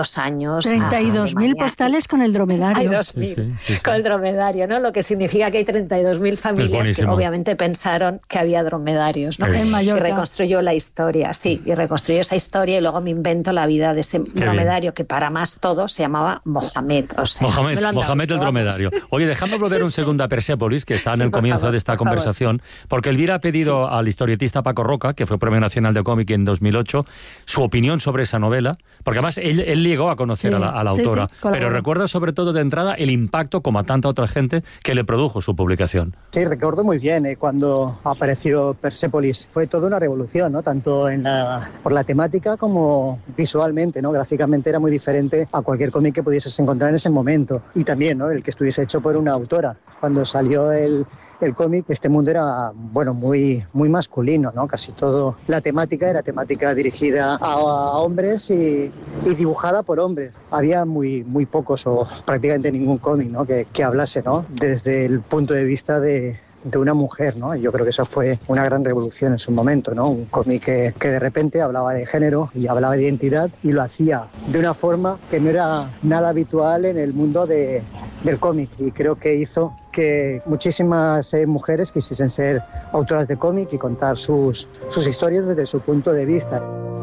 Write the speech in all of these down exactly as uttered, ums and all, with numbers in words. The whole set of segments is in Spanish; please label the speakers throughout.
Speaker 1: años.
Speaker 2: treinta y dos mil postales con el dromedario.
Speaker 1: treinta y dos mil sí, sí, sí, con el dromedario, ¿no? Lo que significa que hay treinta y dos mil familias que obviamente pensaron que había dromedarios, ¿no?
Speaker 2: En Mallorca.
Speaker 1: Y reconstruyó la historia, sí, y reconstruyó esa historia y luego me invento la vida de ese Qué dromedario bien. Que para más todo se llamaba Mohamed. O sea,
Speaker 3: Mohamed, Mohamed el dromedario. Oye, dejadme volver un segundo a Persépolis, que está en sí, el comienzo favor, de esta conversación, favor. Porque Elvira ha pedido sí. al historietista Paco Roca, que fue Premio Nacional de Cómic en dos mil ocho, su opinión sobre esa novela, porque además él, él llegó a conocer sí. a la a la autora, sí, sí, pero recuerda sobre todo de entrada el impacto, como a tanta otra gente, que le produjo su publicación.
Speaker 4: Sí, recuerdo muy bien eh, cuando apareció Persépolis. Fue toda una revolución, ¿no? Tanto en la, por la temática como visualmente, ¿no? Gráficamente era muy diferente a cualquier cómic que pudieses encontrar en ese momento. Y también, ¿no? El que estuviese hecho por una autora. Cuando salió el, el cómic, este mundo era, bueno, muy, muy masculino, ¿no? Casi todo. La temática era temática dirigida a, a hombres y, y dibujada por hombres. Había muy, muy pocos o prácticamente ningún cómic, ¿no? que, que hablase, ¿no? Desde el punto de vista de, de una mujer, ¿no? Yo creo que eso fue una gran revolución en su momento, ¿no? Un cómic que, que de repente hablaba de género y hablaba de identidad y lo hacía de una forma que no era nada habitual en el mundo de, del cómic, y creo que hizo que muchísimas eh, mujeres quisiesen ser autoras de cómic y contar sus, sus historias desde su punto de vista.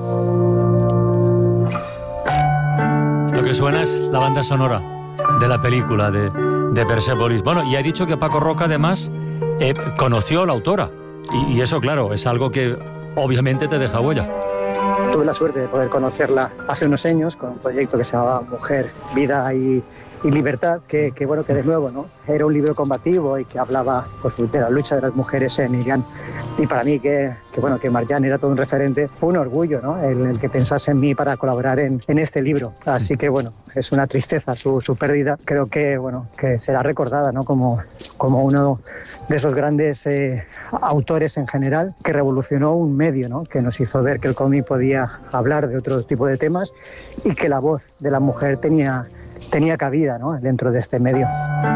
Speaker 3: Lo que suena es la banda sonora de la película de, de Persépolis. Bueno, y ha dicho que Paco Roca además eh, conoció a la autora. Y, y eso, claro, es algo que obviamente te deja huella.
Speaker 4: Tuve la suerte de poder conocerla hace unos años con un proyecto que se llamaba Mujer, Vida y, y Libertad, que, que bueno, que de nuevo, ¿no? Era un libro combativo y que hablaba pues, de la lucha de las mujeres en Irán. Y para mí que, que bueno, que Marjan era todo un referente, fue un orgullo, ¿no? El, el que pensase en mí para colaborar en, en este libro. Así que bueno, es una tristeza su, su pérdida. Creo que bueno, que será recordada, ¿no? Como, como uno de esos grandes eh, autores en general que revolucionó un medio, ¿no? Que nos hizo ver que el cómic podía hablar de otro tipo de temas y que la voz de la mujer tenía tenía cabida, ¿no? Dentro de este medio.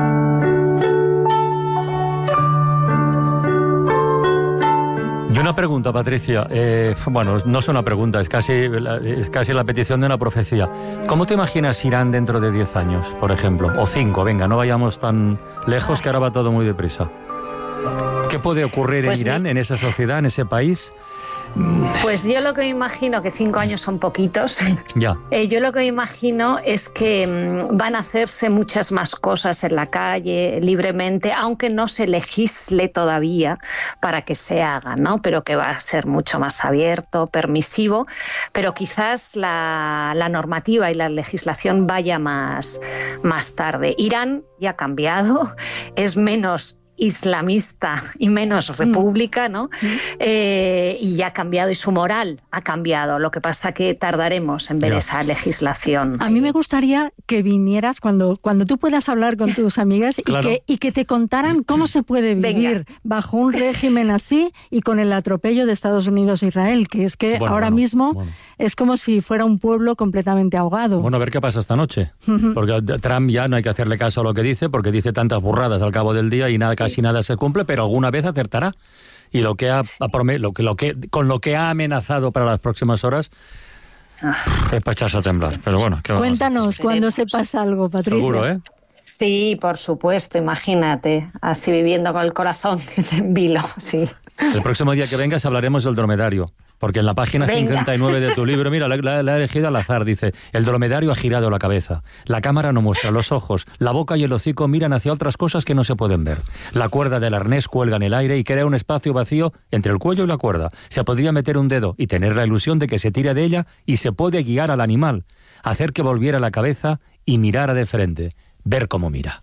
Speaker 3: Y una pregunta, Patricia. Eh, bueno, no es una pregunta, es casi, es casi la petición de una profecía. ¿Cómo te imaginas Irán dentro de diez años, por ejemplo? O cinco, venga, no vayamos tan lejos que ahora va todo muy deprisa. ¿Qué puede ocurrir pues en Irán, mi... en esa sociedad, en ese país?
Speaker 1: Pues yo lo que me imagino, que cinco años son poquitos,
Speaker 3: ya.
Speaker 1: eh, yo lo que me imagino es que mmm, van a hacerse muchas más cosas en la calle, libremente, aunque no se legisle todavía para que se haga, ¿no? Pero que va a ser mucho más abierto, permisivo, pero quizás la, la normativa y la legislación vaya más, más tarde. Irán ya ha cambiado, es menos islamista y menos república, ¿no? Mm. Eh, y ya ha cambiado, y su moral ha cambiado. Lo que pasa que tardaremos en ver yeah. esa legislación.
Speaker 2: A mí me gustaría que vinieras cuando, cuando tú puedas hablar con tus amigas claro. y, que, y que te contaran cómo se puede vivir Venga. bajo un régimen así y con el atropello de Estados Unidos e Israel, que es que bueno, ahora bueno, mismo bueno. es como si fuera un pueblo completamente ahogado.
Speaker 3: Bueno, a ver qué pasa esta noche. Uh-huh. Porque Trump ya no hay que hacerle caso a lo que dice, porque dice tantas burradas al cabo del día y nada, casi nada se cumple, pero alguna vez acertará. Y lo que ha, lo que, lo que, con lo que ha amenazado para las próximas horas ah. es para echarse a temblar. Pero bueno, ¿qué vamos
Speaker 2: Cuéntanos
Speaker 3: a hacer?
Speaker 2: Cuando sepas algo, Patricia.
Speaker 3: Seguro, ¿eh?
Speaker 1: Sí, por supuesto, imagínate, así viviendo con el corazón en vilo, sí.
Speaker 3: El próximo día que vengas hablaremos del dromedario, porque en la página Venga. cincuenta y nueve de tu libro, mira, la, la, la he elegido al azar, dice, el dromedario ha girado la cabeza, la cámara no muestra los ojos, la boca y el hocico miran hacia otras cosas que no se pueden ver, la cuerda del arnés cuelga en el aire y crea un espacio vacío entre el cuello y la cuerda, se podría meter un dedo y tener la ilusión de que se tira de ella y se puede guiar al animal, hacer que volviera la cabeza y mirara de frente, ver cómo mira.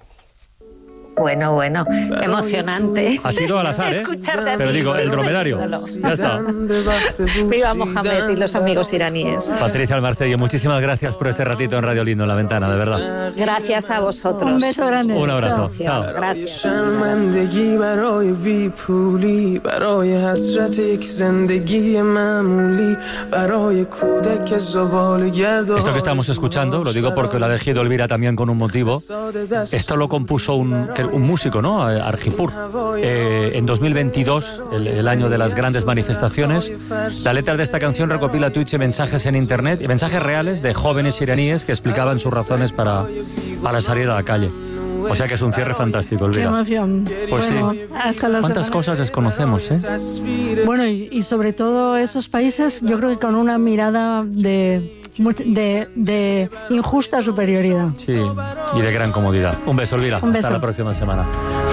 Speaker 1: Bueno, bueno, emocionante.
Speaker 3: Ha sido al azar, ¿eh?
Speaker 1: Escucharte a
Speaker 3: Pero
Speaker 1: ti,
Speaker 3: digo, el dromedario. Ya está.
Speaker 1: Viva Mohamed y los amigos iraníes.
Speaker 3: Patricia Almarcelli, muchísimas gracias por este ratito en Radio Lindo en la Ventana, de verdad.
Speaker 1: Gracias a vosotros.
Speaker 2: Un beso grande.
Speaker 3: Un abrazo. Chao.
Speaker 1: Chao. Gracias.
Speaker 3: Esto que estamos escuchando, lo digo porque lo ha elegido Elvira también con un motivo, esto lo compuso un... un músico, ¿no? Arjipur. Eh, en dos mil veintidós, el, el año de las grandes manifestaciones, la letra de esta canción recopila tweets y mensajes en internet, y mensajes reales de jóvenes iraníes que explicaban sus razones para, para salir a la calle. O sea que es un cierre fantástico, Elvira.
Speaker 2: Qué emoción.
Speaker 3: Pues
Speaker 2: bueno,
Speaker 3: sí.
Speaker 2: Hasta la
Speaker 3: ¿Cuántas
Speaker 2: semana?
Speaker 3: cosas desconocemos, eh?
Speaker 2: Bueno, y, y sobre todo esos países, yo creo que con una mirada de, de, de injusta superioridad.
Speaker 3: Sí, y de gran comodidad. Un beso, Elvira.
Speaker 2: Un beso.
Speaker 3: Hasta la próxima semana.